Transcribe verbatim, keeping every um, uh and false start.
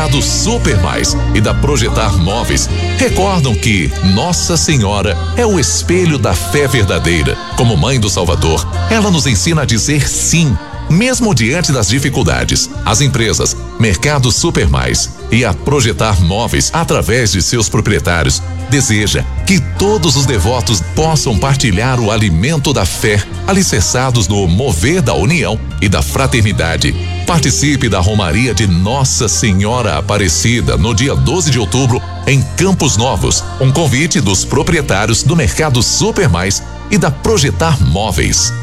Mercado Super Mais e da Projetar Móveis recordam que Nossa Senhora é o espelho da fé verdadeira. Como mãe do Salvador, ela nos ensina a dizer sim, mesmo diante das dificuldades. As empresas Mercado Super Mais e a Projetar Móveis, através de seus proprietários, deseja que todos os devotos possam partilhar o alimento da fé, alicerçados no mover da união e da fraternidade. Participe da Romaria de Nossa Senhora Aparecida no dia doze de outubro em Campos Novos. Um convite dos proprietários do Mercado Super Mais e da Projetar Móveis.